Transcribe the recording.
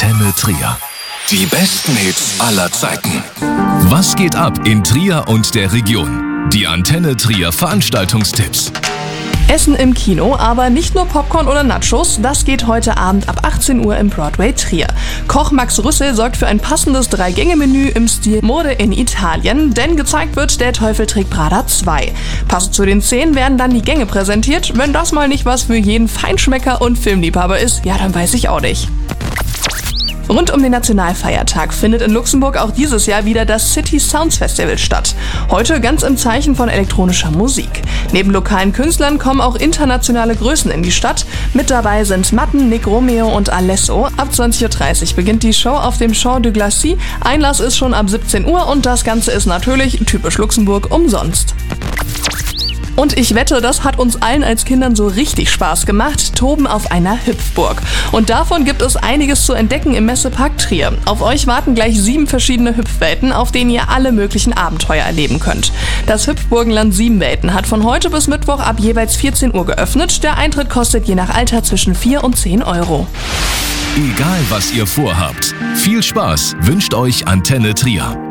Antenne Trier. Die besten Hits aller Zeiten. Was geht ab in Trier und der Region? Die Antenne Trier Veranstaltungstipps. Essen im Kino, aber nicht nur Popcorn oder Nachos, das geht heute Abend ab 18 Uhr im Broadway Trier. Koch Max Rüssel sorgt für ein passendes 3-Gänge-Menü im Stil Mode in Italien, denn gezeigt wird Der Teufel trägt Prada 2. Passend zu den Szenen werden dann die Gänge präsentiert. Wenn das mal nicht was für jeden Feinschmecker und Filmliebhaber ist, ja, dann weiß ich auch nicht. Rund um den Nationalfeiertag findet in Luxemburg auch dieses Jahr wieder das City Sounds Festival statt. Heute ganz im Zeichen von elektronischer Musik. Neben lokalen Künstlern kommen auch internationale Größen in die Stadt. Mit dabei sind Matten, Nick Romeo und Alesso. Ab 20.30 Uhr beginnt die Show auf dem Champ de Glacis. Einlass ist schon ab 17 Uhr und das Ganze ist natürlich, typisch Luxemburg, umsonst. Und ich wette, das hat uns allen als Kindern so richtig Spaß gemacht, Toben auf einer Hüpfburg. Und davon gibt es einiges zu entdecken im Messepark Trier. Auf euch warten gleich 7 verschiedene Hüpfwelten, auf denen ihr alle möglichen Abenteuer erleben könnt. Das Hüpfburgenland 7 Welten hat von heute bis Mittwoch ab jeweils 14 Uhr geöffnet. Der Eintritt kostet je nach Alter zwischen 4 und 10 Euro. Egal was ihr vorhabt, viel Spaß wünscht euch Antenne Trier.